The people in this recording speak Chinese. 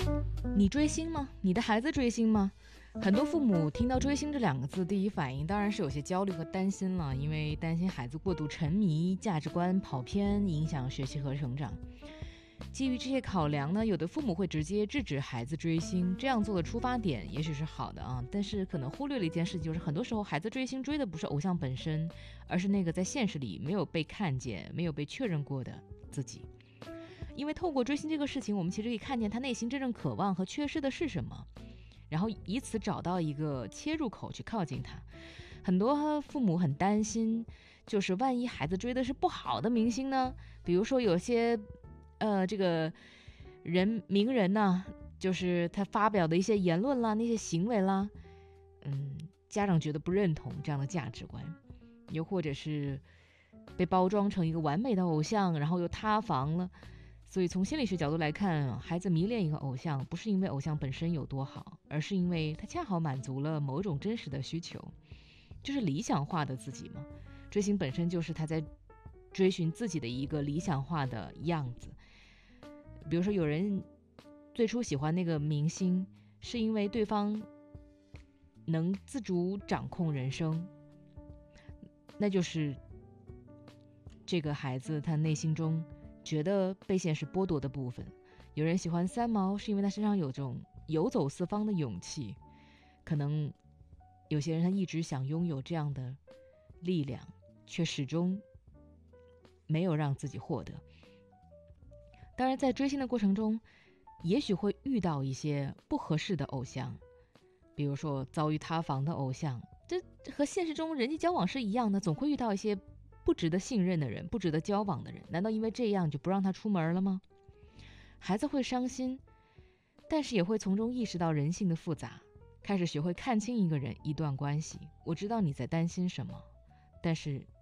你追星吗？你的孩子追星吗？很多父母听到追星这两个字，第一反应当然是有些焦虑和担心了，因为担心孩子过度沉迷，价值观跑偏，影响学习和成长。基于这些考量呢，有的父母会直接制止孩子追星，这样做的出发点也许是好的啊，但是可能忽略了一件事情，就是很多时候孩子追星追的不是偶像本身，而是那个在现实里没有被看见、没有被确认过的自己。因为透过追星这个事情，我们其实可以看见他内心真正渴望和缺失的是什么，然后以此找到一个切入口去靠近他。很多父母很担心，就是万一孩子追的是不好的明星呢？比如说有些这个名人呢，就是他发表的一些言论啦，那些行为啦，家长觉得不认同这样的价值观，又或者是被包装成一个完美的偶像，然后又塌房了。所以从心理学角度来看，孩子迷恋一个偶像，不是因为偶像本身有多好，而是因为他恰好满足了某种真实的需求，就是理想化的自己嘛。追星本身就是他在追寻自己的一个理想化的样子。比如说有人最初喜欢那个明星，是因为对方能自主掌控人生，那就是这个孩子他内心中觉得被现实剥夺的部分。有人喜欢三毛，是因为他身上有种游走四方的勇气，可能有些人他一直想拥有这样的力量，却始终没有让自己获得。当然在追星的过程中，也许会遇到一些不合适的偶像，比如说遭遇塌房的偶像，这和现实中人际交往是一样的，总会遇到一些不值得信任的人，不值得交往的人。难道因为这样就不让他出门了吗？孩子会伤心，但是也会从中意识到人性的复杂，开始学会看清一个人一段关系。我知道你在担心什么，但是